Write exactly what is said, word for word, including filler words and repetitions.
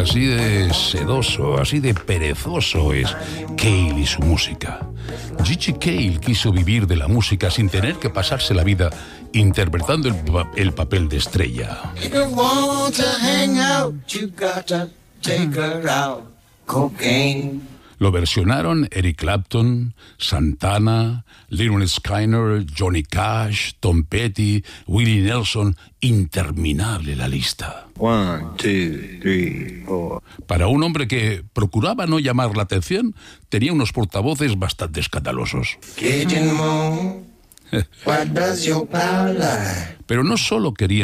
Así de sedoso, así de perezoso es Cale y su música. Gigi Cale quiso vivir de la música sin tener que pasarse la vida interpretando el, el papel de estrella. Lo versionaron Eric Clapton, Santana, Lynyrd Skynyrd, Johnny Cash, Tom Petty, Willie Nelson. Interminable la lista. One, two, three, four. Para un hombre que procuraba no llamar la atención, tenía unos portavoces bastante escandalosos. Pero no solo querían